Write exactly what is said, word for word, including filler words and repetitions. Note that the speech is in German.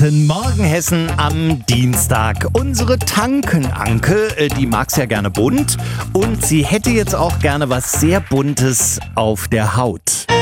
Guten Morgen Hessen am Dienstag. Unsere Tankenanke, äh, die mag's ja gerne bunt und sie hätte jetzt auch gerne was sehr Buntes auf der Haut.